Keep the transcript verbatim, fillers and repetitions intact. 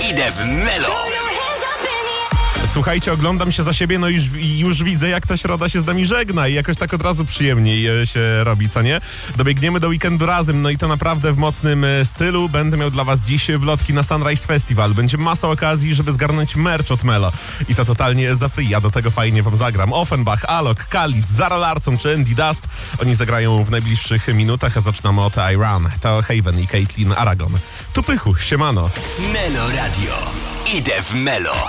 Idę w Melo. Słuchajcie, oglądam się za siebie, no już, już widzę, jak ta środa się z nami żegna i jakoś tak od razu przyjemniej się robi, co nie? Dobiegniemy do weekendu razem, no i to naprawdę w mocnym stylu. Będę miał dla was dziś wlotki na Sunrise Festival. Będzie masa okazji, żeby zgarnąć merch od Melo. I to totalnie za free, a do tego fajnie wam zagram. Offenbach, Alok, Khalid, Zara Larsson czy Andy Dust. Oni zagrają w najbliższych minutach, a zaczynamy od I Run. To Haven i Caitlin Aragon. Tu Pychu, siemano. Melo Radio. Idę w Melo.